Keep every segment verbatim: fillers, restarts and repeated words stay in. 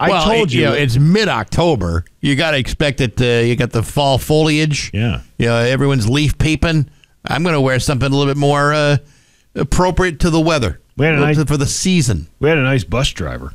I well, told you. you know, it's mid-October. You got to expect it. Uh, you got the fall foliage. Yeah. You know, everyone's leaf peeping. I'm going to wear something a little bit more uh, appropriate to the weather. We had a nice, for the season. We had a nice bus driver.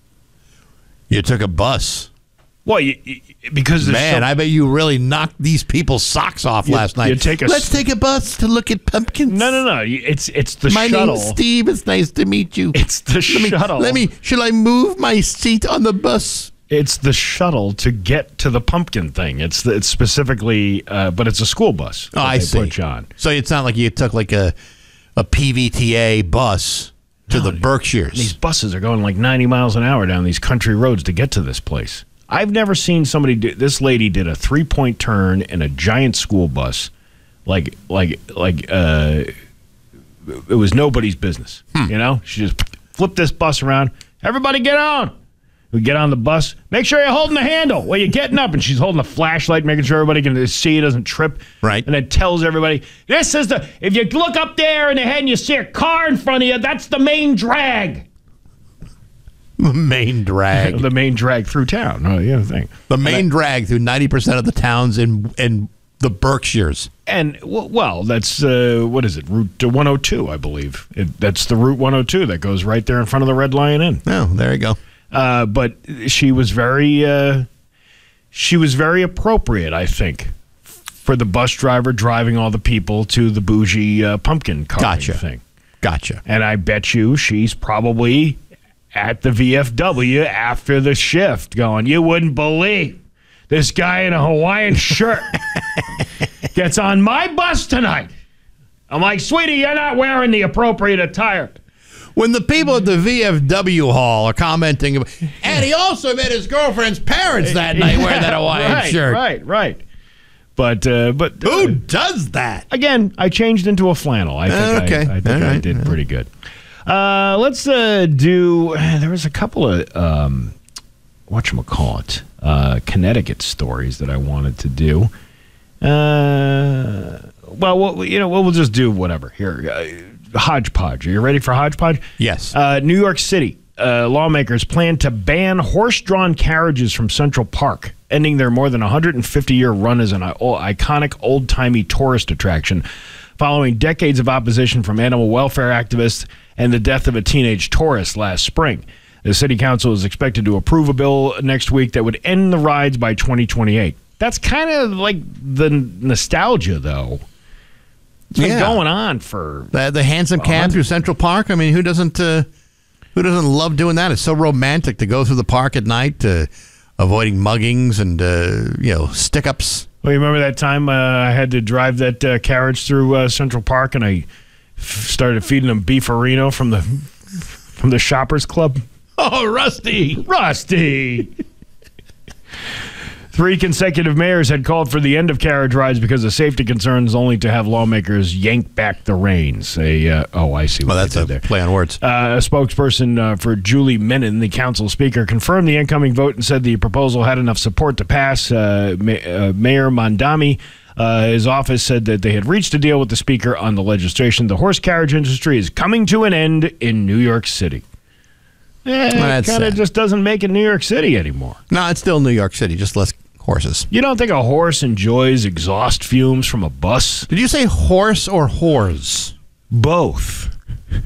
You took a bus. Well, you, you, because man, so, I bet you really knocked these people's socks off you, last night. You take a, Let's take a bus to look at pumpkins. No, no, no. It's it's the my shuttle. My name's Steve. It's nice to meet you. It's the let shuttle. Me, let me. Shall I move my seat on the bus? It's the shuttle to get to the pumpkin thing. It's the, it's specifically, uh, but it's a school bus. Oh, I they see. Put John. So it's not like you took like a a P V T A bus to no, the Berkshires. These buses are going like ninety miles an hour down these country roads to get to this place. I've never seen somebody do. This lady did a three-point turn in a giant school bus, like like like uh, it was nobody's business. Hmm. You know, she just flipped this bus around. Everybody, get on. We get on the bus. Make sure you're holding the handle while you're getting up. And she's holding the flashlight, making sure everybody can see, doesn't trip. Right. And it tells everybody, this is the. If you look up there in the head and you see a car in front of you, that's the main drag. The main drag. The main drag through town. Oh, yeah, thing. The main I, drag through ninety percent of the towns in in the Berkshires. And, well, that's, uh, what is it, Route one oh two, I believe. It, that's the Route one oh two that goes right there in front of the Red Lion Inn. Oh, there you go. Uh, but she was very, uh, she was very appropriate, I think, for the bus driver driving all the people to the bougie uh, pumpkin carving gotcha. thing. Gotcha. And I bet you she's probably at the V F W after the shift going, you wouldn't believe this guy in a Hawaiian shirt gets on my bus tonight. I'm like, sweetie, you're not wearing the appropriate attire. When the people at the V F W hall are commenting, about, and he also met his girlfriend's parents that night wearing that Hawaiian right, shirt. Right, right. But uh, but who uh, does that? Again, I changed into a flannel. I think uh, okay. I, I, think I did pretty good. Uh, let's uh, do. Uh, there was a couple of um, whatchamacallit, uh, Connecticut stories that I wanted to do. Uh, well, well, you know, we'll just do whatever here. Uh, hodgepodge. Are you ready for hodgepodge? Yes. Uh, New York City uh, lawmakers plan to ban horse-drawn carriages from Central Park, ending their more than one hundred fifty-year run as an iconic old-timey tourist attraction, following decades of opposition from animal welfare activists and the death of a teenage tourist last spring. The city council is expected to approve a bill next week that would end the rides by twenty twenty-eight. That's kind of like the nostalgia, though. It's been yeah. going on for the, the handsome cab through Central Park. I mean, who doesn't uh, who doesn't love doing that? It's so romantic to go through the park at night, uh, avoiding muggings and uh, you know stick-ups. Well, you remember that time uh, I had to drive that uh, carriage through uh, Central Park, and I f- started feeding them beefarino from the from the Shoppers Club. Oh, Rusty, Rusty. Three consecutive mayors had called for the end of carriage rides because of safety concerns, only to have lawmakers yank back the reins. A, uh, oh, I see what well, that's they a did there. play on words. Uh, a spokesperson uh, for Julie Menon, the council speaker, confirmed the incoming vote and said the proposal had enough support to pass. Uh, Ma- uh, Mayor Mondami, uh, his office said that they had reached a deal with the speaker on the legislation. The horse carriage industry is coming to an end in New York City. Eh, it kind of just doesn't make it New York City anymore. No, it's still New York City, just less horses. You don't think a horse enjoys exhaust fumes from a bus? Did you say horse or whores? Both.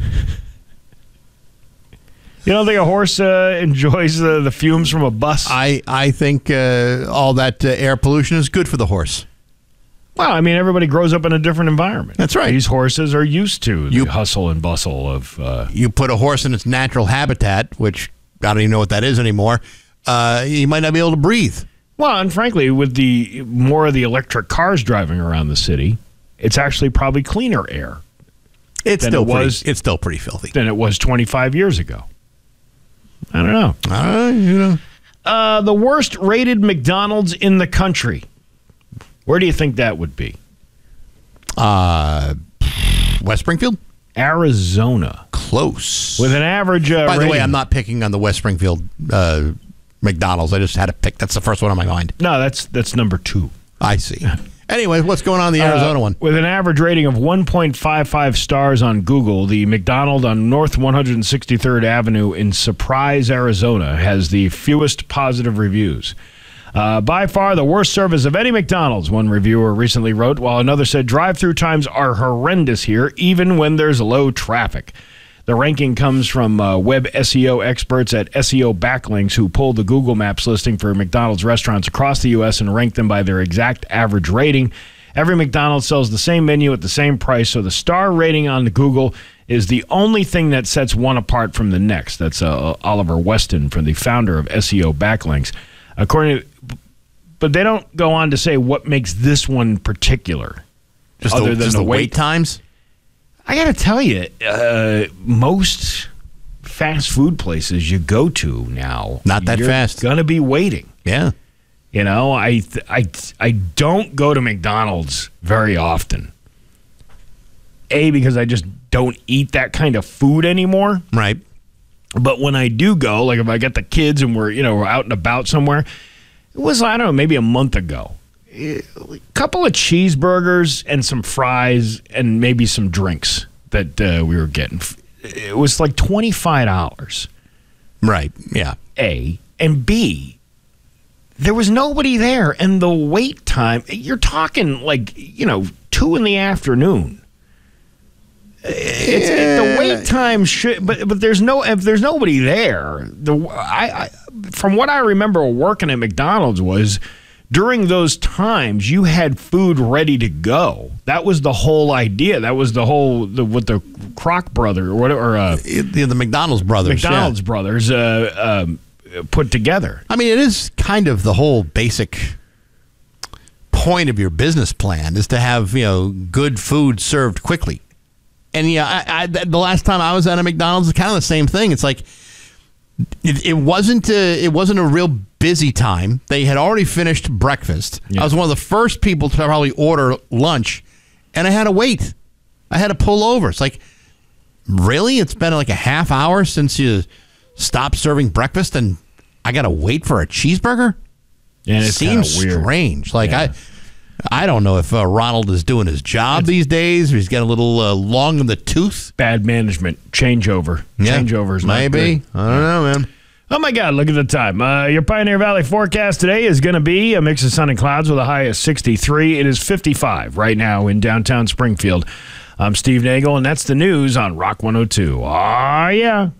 You don't think a horse uh, enjoys uh, the fumes from a bus? I, I think uh, all that uh, air pollution is good for the horse. Well, I mean, everybody grows up in a different environment. That's right. These horses are used to the you, hustle and bustle of... Uh, you put a horse in its natural habitat, which I don't even know what that is anymore, uh, you might not be able to breathe. Well, and frankly, with the more of the electric cars driving around the city, it's actually probably cleaner air. It's still it was, pretty, it's still pretty filthy than it was twenty-five years ago. I don't know. Uh, you know. Uh, the worst rated McDonald's in the country. Where do you think that would be? Uh, West Springfield? Arizona. Close. With an average uh, By the rating. way, I'm not picking on the West Springfield uh, McDonald's. I just had to pick. That's the first one on my mind. No, that's that's number two. I see. Anyway, what's going on in the Arizona Uh, one? With an average rating of one point five five stars on Google, the McDonald's on North one hundred sixty-third Avenue in Surprise, Arizona, has the fewest positive reviews. Uh, by far the worst service of any McDonald's, one reviewer recently wrote, while another said drive-through times are horrendous here, even when there's low traffic. The ranking comes from uh, web S E O experts at S E O Backlinks, who pulled the Google Maps listing for McDonald's restaurants across the U S and ranked them by their exact average rating. Every McDonald's sells the same menu at the same price, so the star rating on Google is the only thing that sets one apart from the next. That's uh, Oliver Weston, from the founder of S E O Backlinks. According to, but they don't go on to say what makes this one particular. Just other the, than just the the wait wait times? I got to tell you, uh, most fast food places you go to now, Not that you're fast. Gonna be waiting. Yeah. You know, I th- I I don't go to McDonald's very often. A, because I just don't eat that kind of food anymore. Right. But when I do go, like if I get the kids and we're you know we're out and about somewhere, it was I don't know maybe a month ago. A couple of cheeseburgers and some fries and maybe some drinks that uh, we were getting. It was like twenty-five dollars. Right. Yeah. A. And B, there was nobody there. And the wait time, you're talking like, you know, two in the afternoon. It's, it, the wait time should, but but there's no if there's nobody there. The I, I from what I remember working at McDonald's was, during those times, you had food ready to go. That was the whole idea. That was the whole the, what the Kroc brother or whatever, uh, The, the McDonald's brothers. McDonald's yeah. brothers uh, um, put together. I mean, it is kind of the whole basic point of your business plan is to have, you know, good food served quickly. And yeah, I, I, the last time I was at a McDonald's, it's kind of the same thing. It's like it, it wasn't a, it wasn't a real busy time. They had already finished breakfast. Yeah. I was one of the first people to probably order lunch, and I had to wait. I had to pull over. It's like, really? It's been like a half hour since you stopped serving breakfast, and I got to wait for a cheeseburger? And it seems weird. strange. Like Yeah. I, I don't know if uh, Ronald is doing his job these days, or he's getting a little uh, long in the tooth. Bad management, changeover, Yeah, changeovers. not maybe. good. I don't know, man. Oh, my God, look at the time. Uh, your Pioneer Valley forecast today is going to be a mix of sun and clouds with a high of sixty-three. It is fifty-five right now in downtown Springfield. I'm Steve Nagel, and that's the news on Rock one oh two. Ah, yeah.